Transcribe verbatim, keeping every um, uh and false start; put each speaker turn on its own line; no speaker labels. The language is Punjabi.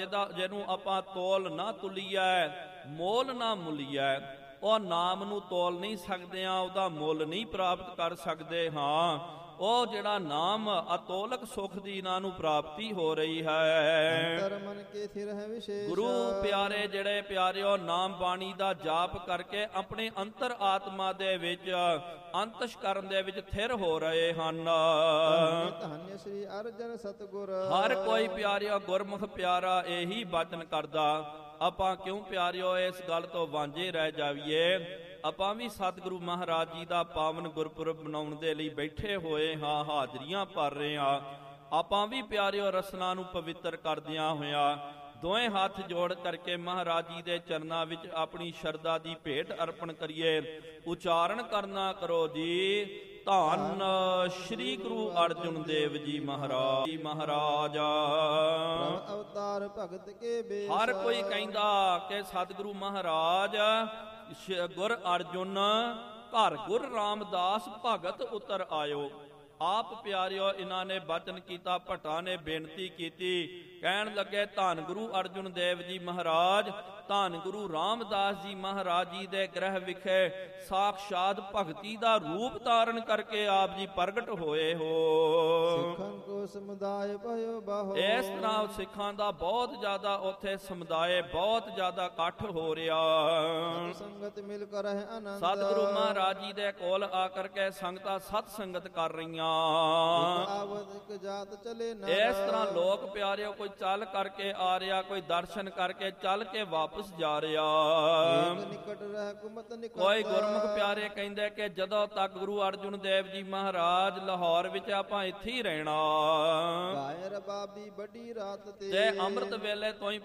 ਜਿਹਦਾ ਜਿਹਨੂੰ ਆਪਾਂ ਤੋਲ ਨਾ ਤੁਲੀਐ ਮੋਲ ਨਾ ਮੁਲੀਐ, ਉਹ ਨਾਮ ਨੂੰ ਤੋਲ ਨਹੀਂ ਸਕਦੇ ਆ, ਉਹਦਾ ਮੁੱਲ ਨਹੀਂ ਪ੍ਰਾਪਤ ਕਰ ਸਕਦੇ ਹਾਂ। ਉਹ ਜਿਹੜਾ ਨਾਮ ਅਤੋਲਕ ਸੁਖ ਦੀ ਇਹਨਾਂ ਨੂੰ ਪ੍ਰਾਪਤੀ ਹੋ ਰਹੀ ਹੈ। ਗੁਰੂ ਪਿਆਰੇ ਜਿਹੜੇ ਪਿਆਰਿਓ ਨਾਮ ਬਾਣੀ ਦਾ ਜਾਪ ਕਰਕੇ ਆਪਣੇ ਅੰਤਰ ਆਤਮਾ ਦੇ ਵਿੱਚ ਅੰਤਸ਼ਕਰਨ ਦੇ ਵਿੱਚ ਥਿਰ ਹੋ ਰਹੇ ਹਨ।
ਧੰਨ ਸ੍ਰੀ ਅਰਜਨ ਸਤਿਗੁਰ।
ਹਰ ਕੋਈ ਪਿਆਰਿਓ ਗੁਰਮੁਖ ਪਿਆਰਾ ਇਹੀ ਬਚਨ ਕਰਦਾ। ਆਪਾਂ ਕਿਉਂ ਪਿਆਰਿਓ ਇਸ ਗੱਲ ਤੋਂ ਵਾਂਝੇ ਰਹਿ ਜਾਵੀਏ? ਆਪਾਂ ਵੀ ਸਤਿਗੁਰੂ ਮਹਾਰਾਜ ਜੀ ਦਾ ਪਾਵਨ ਗੁਰਪੁਰਬ ਮਨਾਉਣ ਦੇ ਲਈ ਬੈਠੇ ਹੋਏ ਹਾਂ, ਹਾਜ਼ਰੀਆਂ ਭਰ ਰਹੇ ਹਾਂ। ਆਪਾਂ ਵੀ ਪਿਆਰਿਓ ਰਸਨਾ ਨੂੰ ਪਵਿੱਤਰ ਕਰਦਿਆਂ ਹੋਇਆਂ ਦੋਵੇਂ ਹੱਥ ਜੋੜ ਕਰਕੇ ਮਹਾਰਾਜ ਜੀ ਦੇ ਚਰਨਾਂ ਵਿੱਚ ਆਪਣੀ ਸ਼ਰਧਾ ਦੀ ਭੇਟ ਅਰਪਣ ਕਰੀਏ। ਉਚਾਰਨ ਕਰਨਾ ਕਰੋ ਜੀ, ਧੰਨ ਸ਼੍ਰੀ ਗੁਰੂ ਅਰਜਨ ਦੇਵ ਜੀ ਮਹਾਰਾਜ ਜੀ ਮਹਾਰਾਜ।
ਅਵਤਾਰ ਭਗਤ ਕੇ ਬੇਸ।
ਹਰ ਕੋਈ ਕਹਿੰਦਾ ਕਿ ਸਤਿਗੁਰੂ ਮਹਾਰਾਜ ਗੁਰ ਅਰਜੁਨ ਘਰ ਗੁਰ ਰਾਮਦਾਸ ਭਗਤ ਉਤਰ ਆਇਓ। ਆਪ ਪਿਆਰਿਓ ਇਹਨਾਂ ਨੇ ਬਚਨ ਕੀਤਾ, ਭੱਟਾਂ ਨੇ ਬੇਨਤੀ ਕੀਤੀ, ਕਹਿਣ ਲੱਗੇ ਧੰਨ ਗੁਰੂ ਅਰਜੁਨ ਦੇਵ ਜੀ ਮਹਾਰਾਜ, ਧੰਨ ਗੁਰੂ ਰਾਮਦਾਸ ਜੀ ਮਹਾਰਾਜ ਜੀ ਦੇ ਗ੍ਰਹਿ ਵਿਖੇ ਸਾਖਸ਼ਾਤ ਭਗਤੀ ਦਾ ਰੂਪ ਧਾਰਨ ਕਰਕੇ ਆਪ ਜੀ ਪ੍ਰਗਟ ਹੋਏ ਹੋ।
ਸਿੱਖਾਂ ਕੋ ਸਮੁਦਾਇ ਭਇਓ ਬਾਹੋ।
ਇਸ ਤਰ੍ਹਾਂ ਸਿੱਖਾਂ ਦਾ ਬਹੁਤ ਜ਼ਿਆਦਾ ਉੱਥੇ ਸਮੁਦਾਇ, ਬਹੁਤ ਜ਼ਿਆਦਾ ਇਕੱਠ ਹੋ ਰਿਹਾ।
ਸੰਗਤ ਮਿਲ ਕਰ ਹੈ ਆਨੰਦ।
ਸਤਿਗੁਰੂ ਮਹਾਰਾਜ ਜੀ ਦੇ ਕੋਲ ਆ ਕਰਕੇ ਸੰਗਤਾਂ ਸਤ ਸੰਗਤ ਕਰ ਰਹੀਆਂ।
ਜਾਤ ਚਲੇ ਨਾ।
ਇਸ ਤਰ੍ਹਾਂ ਲੋਕ ਪਿਆਰਿਓ ਕੋਈ ਚੱਲ ਕਰਕੇ ਆ ਰਿਹਾ, ਕੋਈ ਦਰਸ਼ਨ ਕਰਕੇ ਚੱਲ ਕੇ ਵਾਪਸ ਜਾ ਰਿਹਾ।
ਨਿਕਟ ਰਹਿ ਕੁਮਤ ਨਿਕਟ।
ਕੋਈ ਗੁਰਮੁਖ ਪਿਆਰੇ ਕਹਿੰਦੇ ਕਿ ਜਦੋਂ ਤੱਕ ਗੁਰੂ ਅਰਜੁਨ ਦੇਵ ਜੀ ਮਹਾਰਾਜ ਲਾਹੌਰ ਵਿੱਚ ਆਪਾਂ ਇੱਥੇ ਹੀ ਰਹਿਣਾ।
ਗਾਇ ਰਬਾਬੀ ਵੱਡੀ ਰਾਤ ਤੇ
ਤੇ ਅੰਮ੍ਰਿਤ ਵੇਲੇ ਤੋਂ ਹੀ